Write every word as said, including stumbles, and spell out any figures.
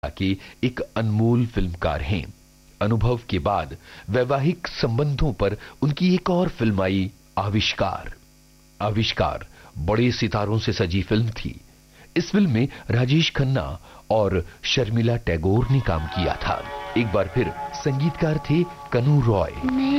के एक अनमोल फिल्मकार हैं। अनुभव के बाद वैवाहिक संबंधों पर उनकी एक और फिल्म आई, आविष्कार। आविष्कार बड़े सितारों से सजी फिल्म थी। इस फिल्म में राजेश खन्ना और शर्मिला टैगोर ने काम किया था। एक बार फिर संगीतकार थे कनु रॉय।